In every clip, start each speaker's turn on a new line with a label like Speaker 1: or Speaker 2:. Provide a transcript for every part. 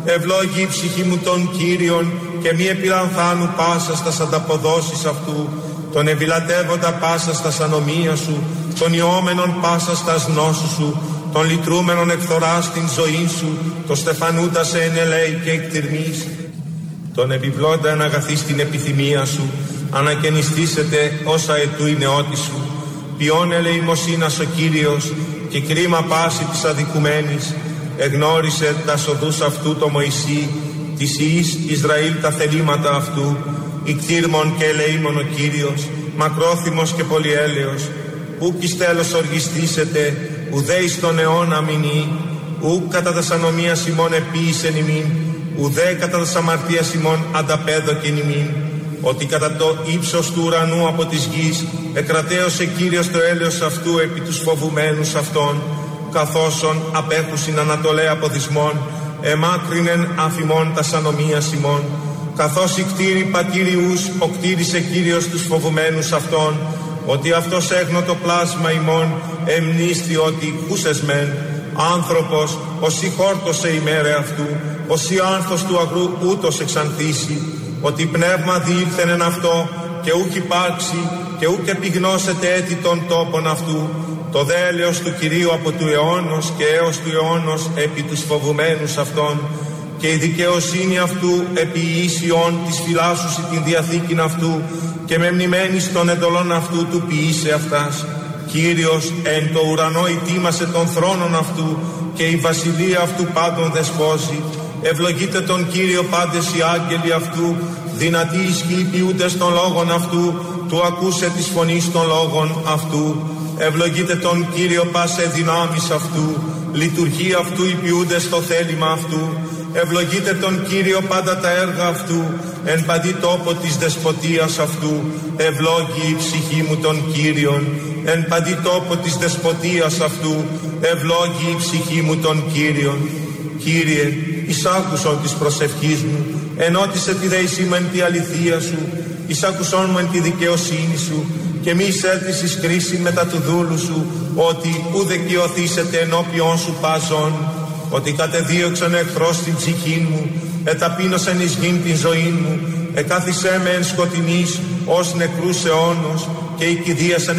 Speaker 1: Ευλόγη η ψυχή μου τον Κύριον και μη επιλανθάνου πάσα στας ανταποδόσεις αυτού, τον ευηλατεύοντα πάσα στας ανομία σου, τον ιόμενον πάσα στας γνώσου σου, τον λυτρούμενον εκθορά στην ζωή σου, τον στεφανούντα σε ενελέη και εκτιρμής, τον επιβλώντα εν αγαθή στην επιθυμία σου, ανακαινιστήσετε όσα ετού η νεότη σου. Ποιόν ελεημοσύνας ο Κύριος και κρίμα πάση της αδικουμένης, εγνώρισε τα οδούς αυτού το Μωυσή, της Ιης Ισραήλ τα θελήματα αυτού, ικτήρμον και ελεήμον ο Κύριος, μακρόθυμος και πολυέλεος, ούκ εις τέλος οργιστήσετε, ουδέ εις τον αιώνα μηνύ, ούκ κατά τας ανομίας ημών επίησεν ημίν, ουδέ κατά τας αμαρτίας ημών ανταπέδοκεν ημίν, ότι κατά το ύψος του ουρανού από της γης εκρατέωσε Κύριος το έλεος αυτού επί τους φοβουμένους αυτών, καθόσον απέχουσιν ανατολέ αποδισμών, εμάκρυνεν αφημών τας ανομίας ημών, καθώς οι κτήροι πατήριους οκτήρισε Κύριος τους φοβουμένους αυτών, ότι αυτός έγνω το πλάσμα ημών εμνίστη ότι χούσες μεν, άνθρωπος όσοι χόρτωσε ημέρε αυτού, όσοι άνθος του αγρού ούτως εξανθήσει, ότι πνεύμα διήλθεν εν αυτό και ούκ υπάρξει και ούκ επιγνώσετε έτη των τόπων αυτού, το δέλεος του Κυρίου από του αιώνος και έως του αιώνος επί τους φοβουμένους αυτών, και η δικαιοσύνη αυτού επί ίσιον της φυλάσσουσι την διαθήκην αυτού και με μνημένης των εντολών αυτού του ποιήσε αυτάς. Κύριος εν το ουρανό ητήμασε των θρόνων αυτού και η βασιλεία αυτού πάντων δεσπόζει. Ευλογείτε τον Κύριο πάντες οι άγγελοι αυτού, δυνατοί ισχύοι ποιούντες των λόγων αυτού, του ακούσε της φωνής των λόγων αυτού. Ευλογείτε τον Κύριο πάσε δυνάμεις αυτού, λειτουργεί αυτού οι ποιούντες το θέλημα αυτού. Ευλογείτε τον Κύριο πάντα τα έργα αυτού, εν παντή τόπο της δεσποτείας αυτού. Ευλόγη η ψυχή μου τον Κύριον, εν παντή τόπο της δεσποτείας αυτού. Ευλόγη η ψυχή μου τον Κύριον. Κύριε, εισάκουσον της προσευχής μου, ενώτισε τη δέησή μου εν τη αληθεία σου, εισάκουσον μου εν τη δικαιοσύνη σου, και μη εισέλθεις εις κρίση μετά του δούλου σου, ότι ουδε κοιοθήσετε ενώπιον σου πάζον, ότι κατεδίωξαν εχθρός την ψυχή μου, εταπείνωσαν εις γην την ζωή μου, εκάθισέ με εν σκοτεινής ως νεκρούς αιώνος, και οικηδίασαν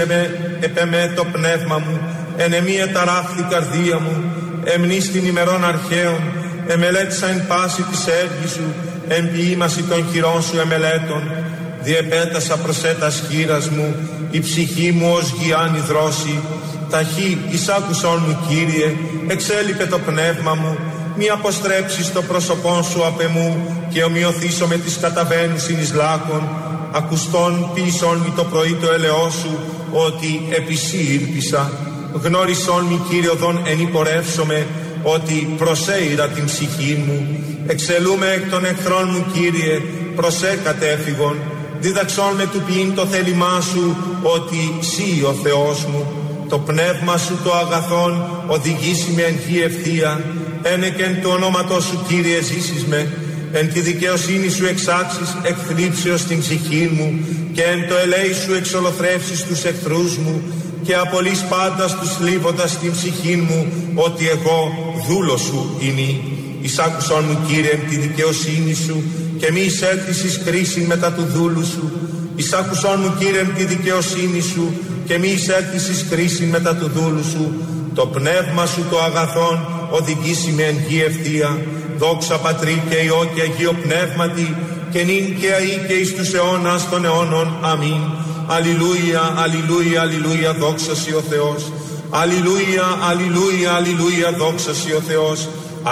Speaker 1: επεμέ το πνεύμα μου, εν εμή εταράχθη καρδία μου, εμνείς την ημερών αρχαίων, εμελέτησα εν πάση της έργης σου, εν ποιήμαση των χειρών σου εμελέτων. Διεπέτασα προσέτας χείρας μου, η ψυχή μου ως γιάννη δρόση. Ταχύ εισάκουσον μου Κύριε, εξέλιπε το πνεύμα μου, μη αποστρέψεις το πρόσωπόν σου απ' εμού, και ομοιωθήσω με τις καταβαίνουσιν εις λάκων. Ακουστών ποιησόν μη το πρωί το ελαιό σου, ότι επί σύ ήλπισα. Γνώρισόν μη Κύριε οδόν εν υπορεύσομαι, ότι προσέειρα την ψυχή μου. Εξελούμε εκ των εχθρών μου Κύριε, προσέ κατέφυγον. Δίδαξόν με του ποιήν το θέλημά σου, ότι σύ ο Θεός μου. Το πνεύμα σου το αγαθόν οδηγήσει με εν γη ευθεία. Ένεκεν του ονόματός σου Κύριε ζήσεις με. Εν τη δικαιοσύνη σου εξάξεις εκθλίψεως την ψυχή μου, και εν το ελέη σου εξολοθρεύσεις τους εχθρούς μου, και απολύς πάντα τους θλίβοντας την ψυχή μου, ότι εγώ δούλος σου είμαι. Εισάκουσον μου Κύριε εν τη δικαιοσύνη σου, και μη εισέλθεις εις κρίση μετά του δούλου σου. Εισάκουσον μου Κύριε εν τη δικαιοσύνη σου, και μη εισέλθεις εις κρίση μετά του δούλου σου. Το πνεύμα σου το αγαθόν οδηγήσει με εν γη ευθεία. Δόξα Πατρί και Υιό και Αγίο Πνεύματι, και νυν και αεί και εις τους αιώνας των αιώνων. Αμήν. Αλληλούια, αλληλούια, αλληλούια, δόξα σοι ο Θεός. Αλληλούια, αλληλούια, αλληλούια, δόξα σοι ο Θεός.